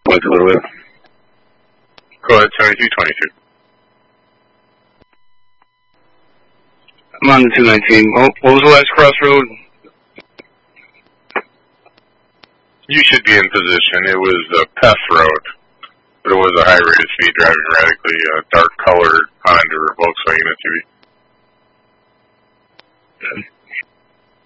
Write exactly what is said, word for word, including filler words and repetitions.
What's a little bit? Go ahead, seventy-two twenty-two. I'm on the two nineteen. What was the last crossroad? You should be in position. It was a P E F road, but it was a high rate of speed driving radically, a dark colored Honda or Volkswagen S U V. Okay.